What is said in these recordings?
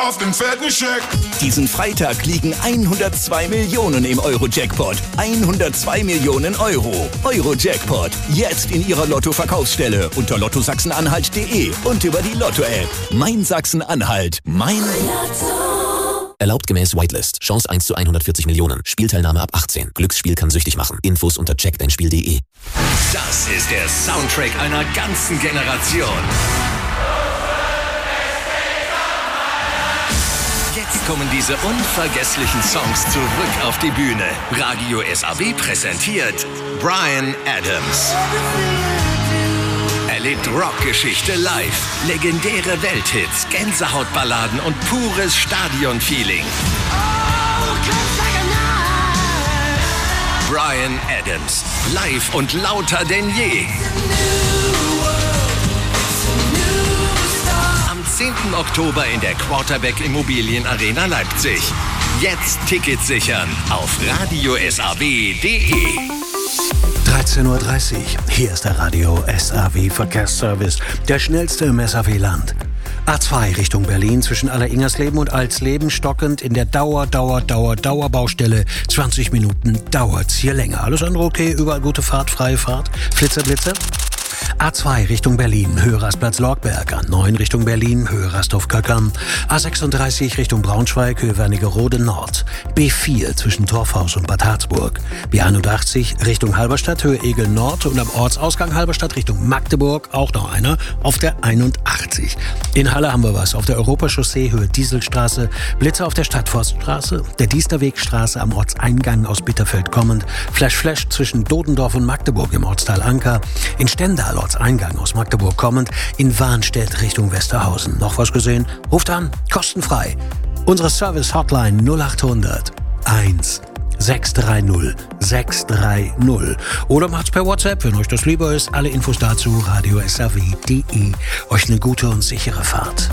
auf den fetten Scheck. Diesen Freitag liegen 102 Millionen im Euro-Jackpot. 102 Millionen Euro. Euro-Jackpot. Jetzt in Ihrer Lotto-Verkaufsstelle unter lottosachsen-anhalt.de und über die Lotto-App. Mein Sachsen-Anhalt. Mein Lotto. Erlaubt gemäß Whitelist. Chance 1 zu 140 Millionen. Spielteilnahme ab 18. Glücksspiel kann süchtig machen. Infos unter checkdeinspiel.de. Das ist der Soundtrack einer ganzen Generation. Jetzt kommen diese unvergesslichen Songs zurück auf die Bühne. Radio SAW präsentiert Bryan Adams. Erlebt Rockgeschichte live, legendäre Welthits, Gänsehautballaden und pures Stadionfeeling. Bryan Adams, live und lauter denn je. Am 10. Oktober in der Quarterback Immobilien Arena Leipzig. Jetzt Tickets sichern auf radiosaw.de. 13:30 Uhr. Hier ist der Radio SAW Verkehrsservice, der schnellste im SAW-Land. A2 Richtung Berlin zwischen Aller-Ingersleben und Alsleben stockend in der Dauerbaustelle. 20 Minuten dauert's hier länger. Alles andere okay, überall gute Fahrt, freie Fahrt. Flitzer, Blitzer. A2 Richtung Berlin, Höhe Rastplatz Lorgberg. A9 Richtung Berlin, Höhe Rasthof-Köckern. A36 Richtung Braunschweig, Höhe Wernigerode Nord. B4 zwischen Torfhaus und Bad Harzburg. B81 Richtung Halberstadt, Höhe Egel Nord. Und am Ortsausgang Halberstadt Richtung Magdeburg auch noch einer auf der 81. In Halle haben wir was. Auf der Europachaussee, Höhe Dieselstraße. Blitzer auf der Stadtforststraße. Der Diesterwegstraße am Ortseingang aus Bitterfeld kommend. Flash zwischen Dodendorf und Magdeburg im Ortsteil Anker. In Stendal Ortseingang aus Magdeburg kommend, in Warnstedt Richtung Westerhausen. Noch was gesehen? Ruft an, kostenfrei. Unsere Service-Hotline 0800 1 630 630. Oder macht's per WhatsApp, wenn euch das lieber ist. Alle Infos dazu radiosaw.de. Euch eine gute und sichere Fahrt.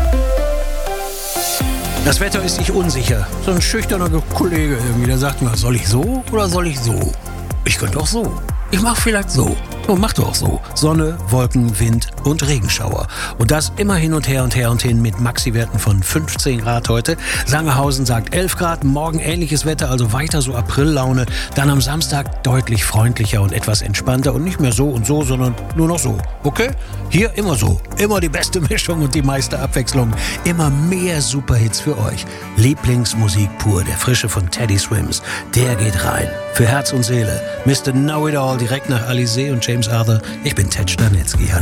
Das Wetter ist sich unsicher. So ein schüchterner Kollege irgendwie, der sagt mir, soll ich so oder soll ich so? Ich könnte auch so. Ich mach vielleicht so. Und mach doch so. Sonne, Wolken, Wind und Regenschauer. Und das immer hin und her mit Maxi-Werten von 15 Grad heute. Sangerhausen sagt 11 Grad, morgen ähnliches Wetter, also weiter so Aprillaune. Dann am Samstag deutlich freundlicher und etwas entspannter und nicht mehr so und so, sondern nur noch so. Okay? Hier immer so. Immer die beste Mischung und die meiste Abwechslung. Immer mehr Superhits für euch. Lieblingsmusik pur, der Frische von Teddy Swims. Der geht rein. Für Herz und Seele. Mr. Know-It-All direkt nach Alizé und James Arthur. Ich bin Ted Stanitzky.